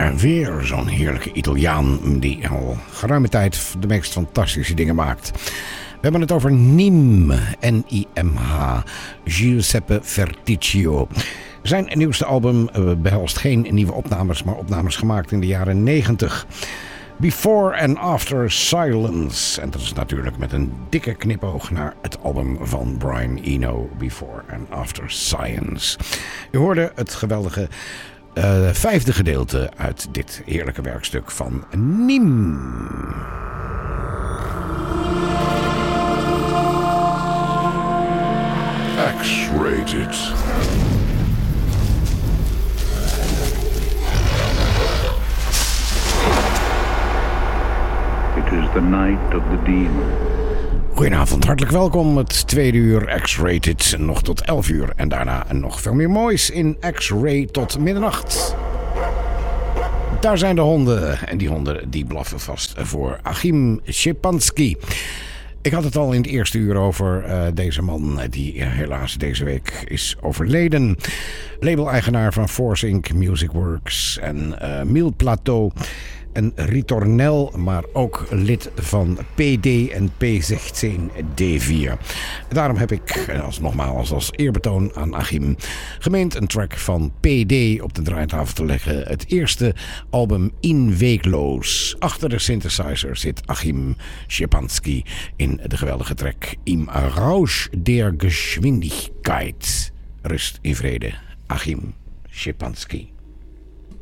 En weer zo'n heerlijke Italiaan die al geruime tijd de meest fantastische dingen maakt. We hebben het over Nim, N-I-M-H, Giuseppe Verticchio. Zijn nieuwste album behelst geen nieuwe opnames, maar opnames gemaakt in de jaren 90. Before and After Silence. En dat is natuurlijk met een dikke knipoog naar het album van Brian Eno, Before and After Science. U hoorde het geweldige vijfde gedeelte uit dit heerlijke werkstuk van Nim. X-rated. It is the night of the demon. Goedenavond, hartelijk welkom. Het tweede uur X-rated nog tot 11 uur. En daarna nog veel meer moois in X-ray tot middernacht. Daar zijn de honden. En die honden die blaffen vast voor Achim Szczepanski. Ik had het al in het eerste uur over deze man die helaas deze week is overleden. Label-eigenaar van Force Inc. Music Works en Mille Plateau en Ritornel, maar ook lid van PD en P16D4. Daarom heb ik, nogmaals als eerbetoon aan Achim, gemeend een track van PD op de draaitafel te leggen. Het eerste album In Weekloos. Achter de synthesizer zit Achim Szczepanski in de geweldige track Im Rausch der Geschwindigkeit. Rust in vrede, Achim Szczepanski.